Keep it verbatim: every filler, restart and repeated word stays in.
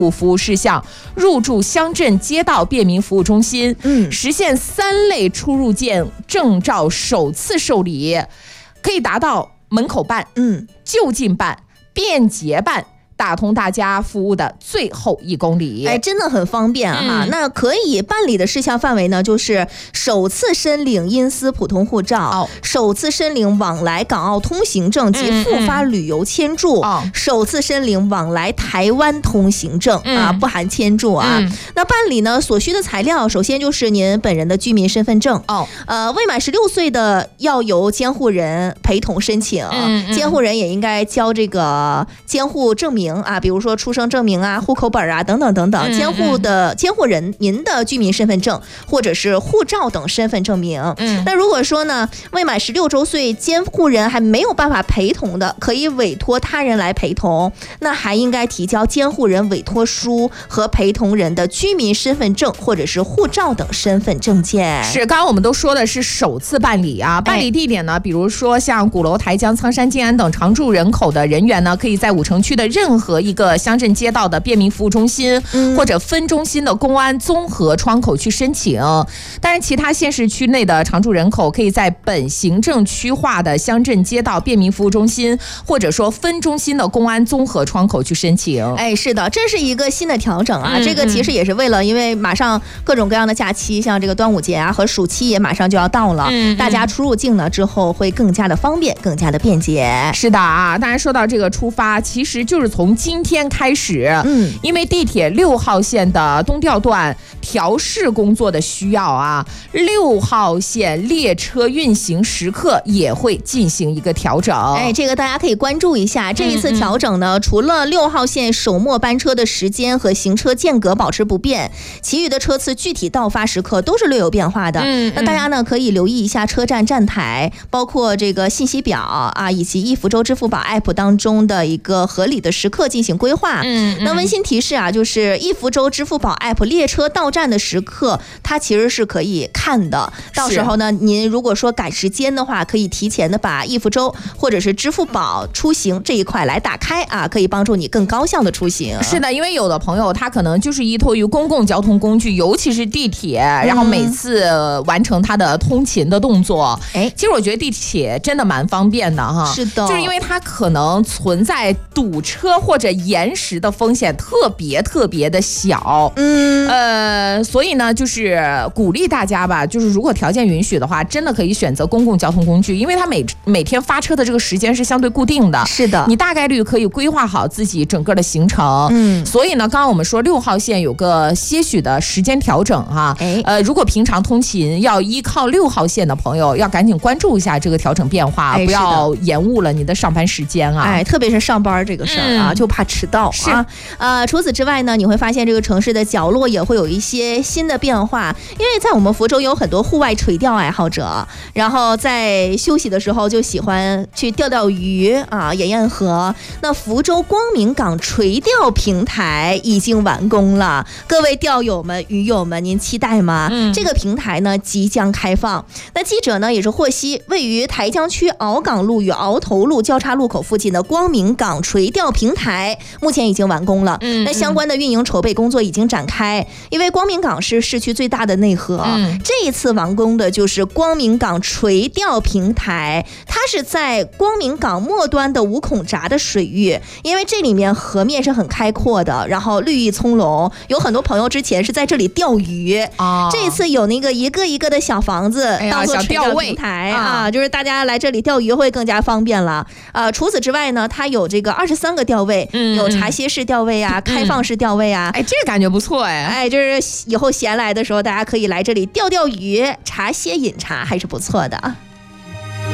服务事项，入驻乡镇街道便民服务中心， 嗯， 实现三类出入境证照首次受理，可以达到门口办、 嗯， 就近办、便捷办，打通大家服务的最后一公里。 哎，真的很方便哈、嗯。那可以办理的事项范围呢，就是首次申领因私普通护照、哦、首次申领往来港澳通行证及复发旅游签注、嗯嗯、首次申领往来台湾通行证、嗯、啊，不含签注啊、嗯。那办理呢所需的材料，首先就是您本人的居民身份证哦，呃，未满十六岁的要由监护人陪同申请，嗯嗯、监护人也应该交这个监护证明。啊，比如说出生证明啊、户口本啊等等等等，监护的监护人您的居民身份证或者是护照等身份证明。嗯，那如果说呢未满十六周岁，监护人还没有办法陪同的，可以委托他人来陪同，那还应该提交监护人委托书和陪同人的居民身份证或者是护照等身份证件。 是，刚刚我们都说的是首次办理啊，办理地点呢，比如说像鼓楼、台江、苍山、静安等常住人口的人员呢，可以在五城区的任何和一个乡镇街道的便民服务中心、嗯、或者分中心的公安综合窗口去申请。当然其他县市区内的常住人口可以在本行政区划的乡镇街道便民服务中心或者说分中心的公安综合窗口去申请。 哎，是的，这是一个新的调整啊、嗯、这个其实也是为了，因为马上各种各样的假期，像这个端午节啊和暑期也马上就要到了、嗯、大家出入境呢之后会更加的方便，更加的便捷。 是的啊，当然说到这个出发，其实就是从今天开始，嗯，因为地铁六号线的东调段调试工作的需要啊，六号线列车运行时刻也会进行一个调整。 哎，这个大家可以关注一下。这一次调整呢，嗯嗯除了六号线首末班车的时间和行车间隔保持不变，其余的车次具体到发时刻都是略有变化的。嗯，那大家呢可以留意一下车站站台，包括这个信息表啊，以及易福州支付宝 A P P 当中的一个合理的时刻进行规划。嗯，那温馨提示啊，就是易福州支付宝 A P P 列车到站的时刻，它其实是可以看的。到时候呢，您如果说赶时间的话，可以提前的把易福州或者是支付宝出行这一块来打开啊，可以帮助你更高效的出行。 是的，因为有的朋友他可能就是依托于公共交通工具，尤其是地铁，然后每次完成他的通勤的动作。哎、嗯，其实我觉得地铁真的蛮方便的哈。 是的， 就是因为它可能存在堵车或者延时的风险特别特别的小。嗯，呃，所以呢，就是鼓励大家吧，就是如果条件允许的话，真的可以选择公共交通工具，因为它每每天发车的这个时间是相对固定的。 是的， 你大概率可以规划好自己整个的行程。嗯，所以呢，刚刚我们说六号线有个些许的时间调整哈。哎，呃，如果平常通勤要依靠六号线的朋友，要赶紧关注一下这个调整变化，哎、不要延误了你的上班时间啊。 哎，特别是上班这个事儿啊、嗯，就怕迟到啊。是，呃，除此之外呢，你会发现这个城市的角落也会有一些新的变化，因为在我们福州有很多户外垂钓爱好者，然后在休息的时候就喜欢去钓钓鱼啊，沿沿河。那福州光明港垂钓平台已经完工了，各位钓友们、鱼友们，您期待吗？嗯，这个平台呢即将开放。那记者呢也是获悉，位于台江区鳌岗路与鳌头路交叉路口附近的光明港垂钓平台目前已经完工了。嗯，那相关的运营筹备工作已经展开，因为光明港是市区最大的内河。嗯，这一次完工的就是光明港垂钓平台，它是在光明港末端的五孔闸的水域，因为这里面河面是很开阔的，然后绿意葱茏，有很多朋友之前是在这里钓鱼。哦，这一次有那个一个一个的小房子当做垂钓平台、哎、啊，就是大家来这里钓鱼会更加方便了。呃，除此之外呢，它有这个二十三个钓位，嗯，有茶歇式钓位啊，嗯、开放式钓位啊。 哎，这个感觉不错哎。 哎，就是以后闲来的时候，大家可以来这里钓钓鱼、茶歇饮茶，还是不错的。